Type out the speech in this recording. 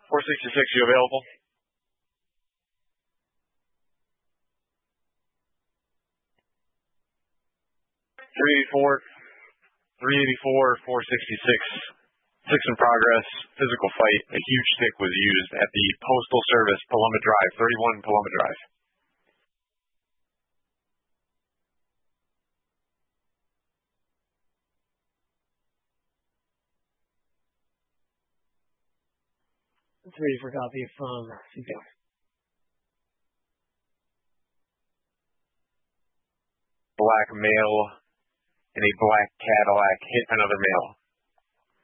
466, you available? 384, 466. 6 in progress. Physical fight. A huge stick was used at the Postal Service, Paloma Drive, 31 Paloma Drive. It's ready for copy from CPR. Black male in a black Cadillac hit another male.